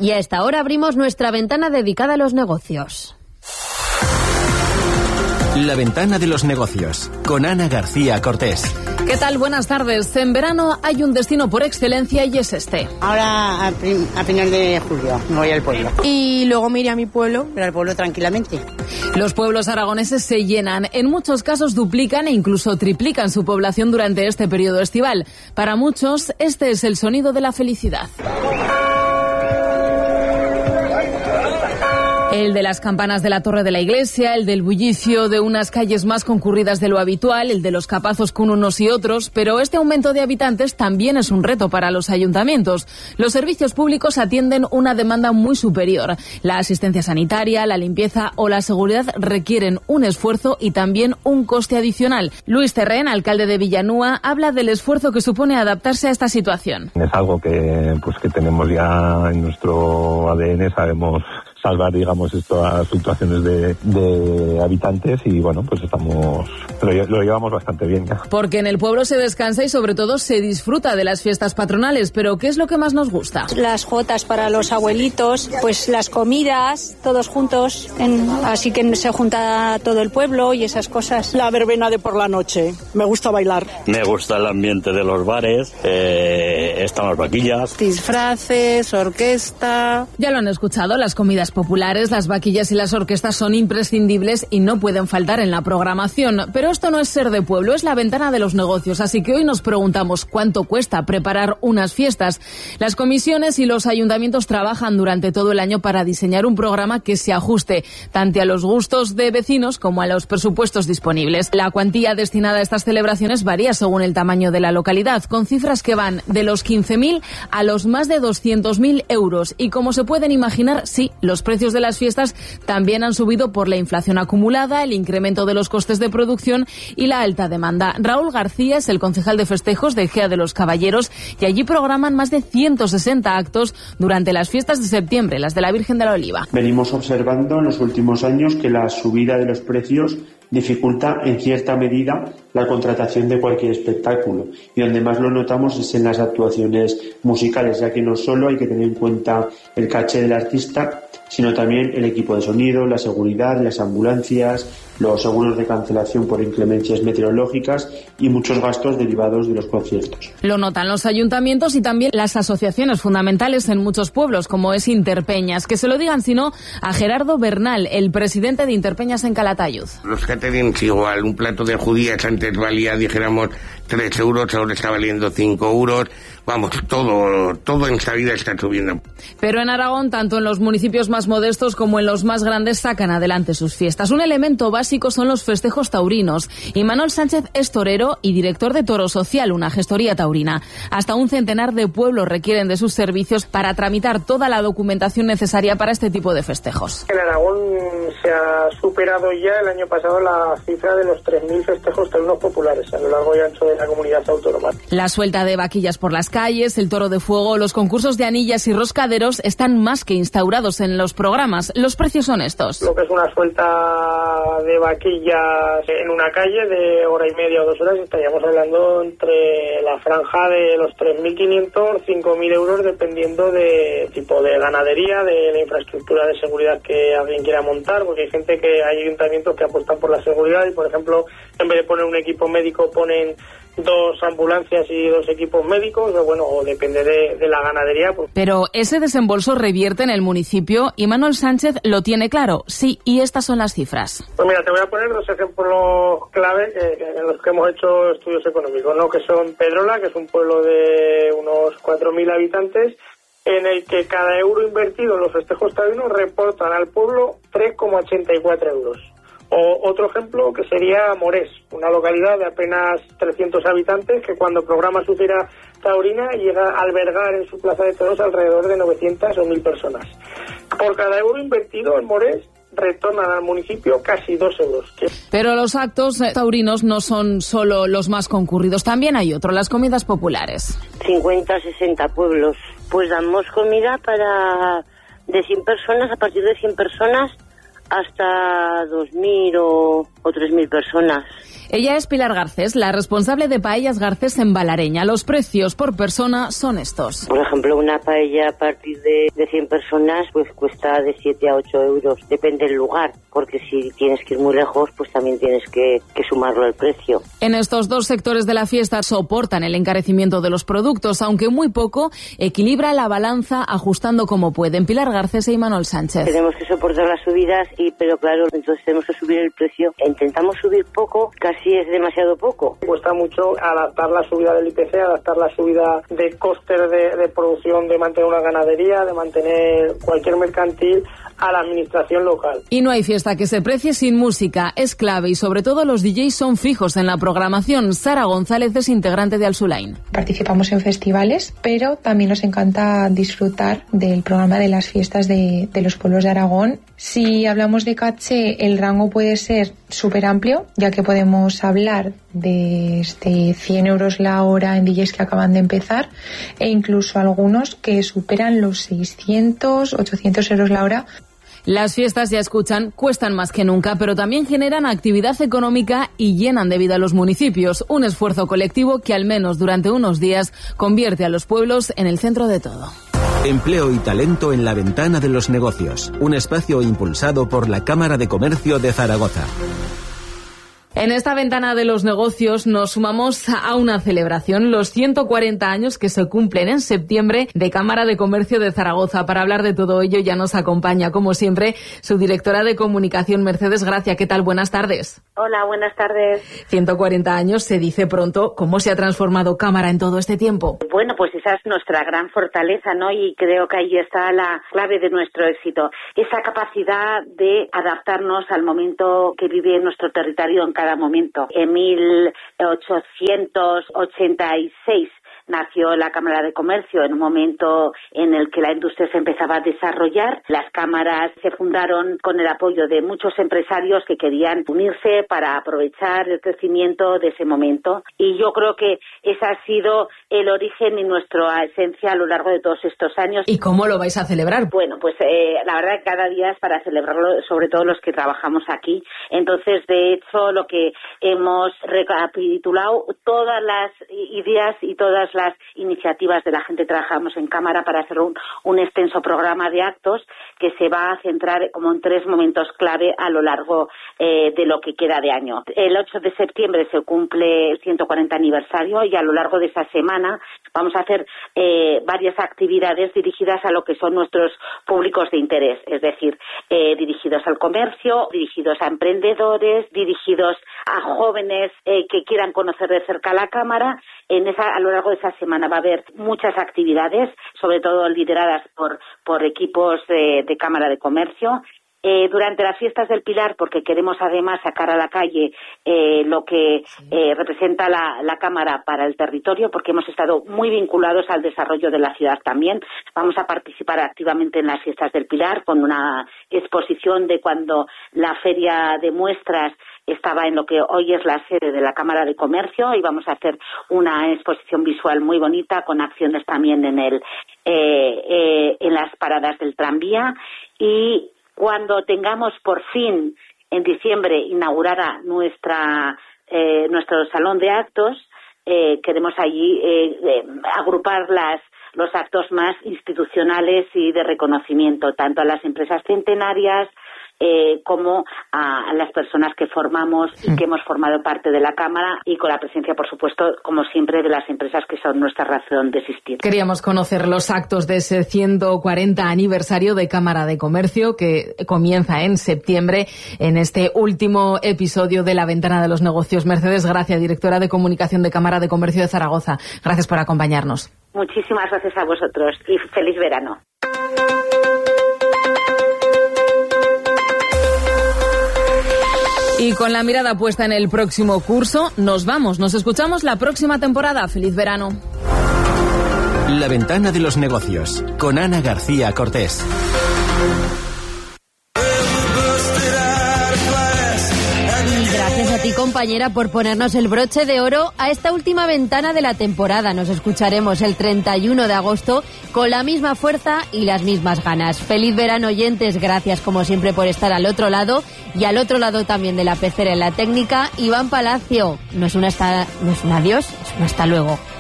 Y a esta hora abrimos nuestra ventana dedicada a los negocios. La ventana de los negocios, con Ana García Cortés. ¿Qué tal? Buenas tardes. En verano hay un destino por excelencia y es este. Ahora, a final de julio, me voy al pueblo. Y luego me iré a mi pueblo. Pero al pueblo tranquilamente. Los pueblos aragoneses se llenan. En muchos casos duplican e incluso triplican su población durante este periodo estival. Para muchos, este es el sonido de la felicidad. El de las campanas de la torre de la iglesia, el del bullicio de unas calles más concurridas de lo habitual, el de los capazos con unos y otros, pero este aumento de habitantes también es un reto para los ayuntamientos. Los servicios públicos atienden una demanda muy superior. La asistencia sanitaria, la limpieza o la seguridad requieren un esfuerzo y también un coste adicional. Luis Terrén, alcalde de Villanúa, habla del esfuerzo que supone adaptarse a esta situación. Es algo que tenemos ya en nuestro ADN, sabemos salvar, digamos, estas situaciones de habitantes y bueno, pues lo llevamos bastante bien ya. Porque en el pueblo se descansa y sobre todo se disfruta de las fiestas patronales, pero ¿qué es lo que más nos gusta? Las jotas para los abuelitos, pues las comidas, todos juntos, así que se junta todo el pueblo y esas cosas. La verbena de por la noche, me gusta bailar. Me gusta el ambiente de los bares, están las vaquillas. Disfraces, orquesta. Ya lo han escuchado, las comidas populares, las vaquillas y las orquestas son imprescindibles y no pueden faltar en la programación. Pero esto no es ser de pueblo, es la ventana de los negocios. Así que hoy nos preguntamos cuánto cuesta preparar unas fiestas. Las comisiones y los ayuntamientos trabajan durante todo el año para diseñar un programa que se ajuste tanto a los gustos de vecinos como a los presupuestos disponibles. La cuantía destinada a estas celebraciones varía según el tamaño de la localidad, con cifras que van de los 15.000 a los más de 200.000 euros. Y como se pueden imaginar, sí, los precios de las fiestas también han subido por la inflación acumulada, el incremento de los costes de producción y la alta demanda. Raúl García es el concejal de festejos de Ejea de los Caballeros y allí programan más de 160 actos durante las fiestas de septiembre, las de la Virgen de la Oliva. Venimos observando en los últimos años que la subida de los precios dificulta en cierta medida la contratación de cualquier espectáculo y donde más lo notamos es en las actuaciones musicales, ya que no solo hay que tener en cuenta el caché del artista, sino también el equipo de sonido, la seguridad, las ambulancias, los seguros de cancelación por inclemencias meteorológicas y muchos gastos derivados de los conciertos. Lo notan los ayuntamientos y también las asociaciones fundamentales en muchos pueblos, como es Interpeñas. Que se lo digan, si no, a Gerardo Bernal, el presidente de Interpeñas en Calatayud. Los caterings igual, un plato de judías antes valía, dijéramos, 3 euros, ahora está valiendo 5 euros. Vamos, todo en esta vida está subiendo. Pero en Aragón, tanto en los municipios más modestos como en los más grandes, sacan adelante sus fiestas. Un elemento básico son los festejos taurinos. Imanol Sánchez es torero y director de Toro Social, una gestoría taurina. Hasta un centenar de pueblos requieren de sus servicios para tramitar toda la documentación necesaria para este tipo de festejos. En Aragón se ha superado ya el año pasado la cifra de los 3.000 festejos taurinos populares a lo largo y ancho de la comunidad autónoma. La suelta de vaquillas por las calles, el toro de fuego, los concursos de anillas y roscaderos están más que instaurados en los programas. Los precios son estos. Lo que es una suelta de vaquillas en una calle de hora y media o 2 horas, estaríamos hablando entre la franja de los 3.500, 5.000 euros, dependiendo de tipo de ganadería, de la infraestructura de seguridad que alguien quiera montar, porque hay gente hay ayuntamientos que apuestan por la seguridad y, por ejemplo, en vez de poner un equipo médico, ponen 2 ambulancias y 2 equipos médicos, o depende de la ganadería. Pero ese desembolso revierte en el municipio y Manuel Sánchez lo tiene claro, sí, y estas son las cifras. Pues mira, te voy a poner 2 ejemplos clave en los que hemos hecho estudios económicos, ¿no? Que son Pedrola, que es un pueblo de unos 4.000 habitantes, en el que cada euro invertido en los festejos taurinos reportan al pueblo 3,84 euros. O otro ejemplo que sería Morés, una localidad de apenas 300 habitantes que cuando programa su feria taurina llega a albergar en su plaza de toros alrededor de 900 o 1.000 personas. Por cada euro invertido en Morés retornan al municipio casi 2 euros. Pero los actos taurinos no son solo los más concurridos, también hay otro, las comidas populares. 50, 60 pueblos. Pues damos comida de 100 personas, a partir de 100 personas hasta 2.000 o o 3.000 personas. Ella es Pilar Garcés, la responsable de Paellas Garcés en Valareña. Los precios por persona son estos. Por ejemplo, una paella a partir de 100 personas pues cuesta de 7 a 8 euros. Depende del lugar, porque si tienes que ir muy lejos, pues también tienes que sumarlo al precio. En estos dos sectores de la fiesta soportan el encarecimiento de los productos, aunque muy poco equilibra la balanza ajustando como pueden. Pilar Garcés e Imanol Sánchez. Tenemos que soportar las subidas, pero claro, entonces tenemos que subir el precio. Intentamos subir poco, casi es demasiado poco. Cuesta mucho adaptar la subida del IPC, adaptar la subida de costes de producción, de mantener una ganadería, de mantener cualquier mercantil a la administración local. Y no hay fiesta que se precie sin música, es clave y sobre todo los DJs son fijos en la programación. Sara González es integrante de Alsulain. Participamos en festivales, pero también nos encanta disfrutar del programa de las fiestas de los pueblos de Aragón. Si hablamos de caché, el rango puede ser súper amplio, ya que podemos hablar desde 100 euros la hora en DJs que acaban de empezar e incluso algunos que superan los 600, 800 euros la hora. Las fiestas, ya escuchan, cuestan más que nunca, pero también generan actividad económica y llenan de vida a los municipios. Un esfuerzo colectivo que al menos durante unos días convierte a los pueblos en el centro de todo. Empleo y talento en la ventana de los negocios. Un espacio impulsado por la Cámara de Comercio de Zaragoza. En esta ventana de los negocios nos sumamos a una celebración, los 140 años que se cumplen en septiembre de Cámara de Comercio de Zaragoza. Para hablar de todo ello ya nos acompaña, como siempre, su directora de comunicación, Mercedes Gracia. ¿Qué tal? Buenas tardes. Hola, buenas tardes. 140 años, se dice pronto. ¿Cómo se ha transformado Cámara en todo este tiempo? Bueno, pues esa es nuestra gran fortaleza, ¿no? Y creo que ahí está la clave de nuestro éxito. Esa capacidad de adaptarnos al momento que vive nuestro territorio en cada momento. En 1886 nació la Cámara de Comercio en un momento en el que la industria se empezaba a desarrollar. Las cámaras se fundaron con el apoyo de muchos empresarios que querían unirse para aprovechar el crecimiento de ese momento. Y yo creo que ese ha sido el origen y nuestra esencia a lo largo de todos estos años. ¿Y cómo lo vais a celebrar? Bueno, pues la verdad que cada día es para celebrarlo, sobre todo los que trabajamos aquí. Entonces, de hecho, lo que hemos recapitulado todas las ideas y todas las iniciativas de la gente que trabajamos en Cámara para hacer un extenso programa de actos que se va a centrar como en 3 momentos clave a lo largo de lo que queda de año. El 8 de septiembre se cumple el 140 aniversario y a lo largo de esa semana vamos a hacer varias actividades dirigidas a lo que son nuestros públicos de interés, es decir, dirigidos al comercio, dirigidos a emprendedores, dirigidos a jóvenes que quieran conocer de cerca la Cámara. A lo largo de esa semana va a haber muchas actividades, sobre todo lideradas por equipos de Cámara de Comercio. Durante las fiestas del Pilar, porque queremos además sacar a la calle lo que representa la Cámara para el territorio, porque hemos estado muy vinculados al desarrollo de la ciudad también. Vamos a participar activamente en las fiestas del Pilar con una exposición de cuando la feria de muestras estaba en lo que hoy es la sede de la Cámara de Comercio, y vamos a hacer una exposición visual muy bonita con acciones también en las paradas del tranvía. Y cuando tengamos por fin en diciembre inaugurada nuestro salón de actos, queremos allí agrupar los actos más institucionales y de reconocimiento, tanto a las empresas centenarias como a las personas que formamos y que hemos formado parte de la Cámara, y con la presencia, por supuesto, como siempre, de las empresas que son nuestra razón de existir. Queríamos conocer los actos de ese 140 aniversario de Cámara de Comercio que comienza en septiembre en este último episodio de La Ventana de los Negocios. Mercedes Gracia, directora de comunicación de Cámara de Comercio de Zaragoza. Gracias por acompañarnos. Muchísimas gracias a vosotros y feliz verano. Y con la mirada puesta en el próximo curso, nos vamos. Nos escuchamos la próxima temporada. ¡Feliz verano! La Ventana de los Negocios, con Ana García Cortés. Gracias a ti, compañero. compañera, por ponernos el broche de oro a esta última ventana de la temporada. Nos escucharemos el 31 de agosto con la misma fuerza y las mismas ganas. Feliz verano, oyentes. Gracias, como siempre, por estar al otro lado. Y al otro lado también de la pecera en la técnica, Iván Palacio. No es un adiós, es un hasta luego.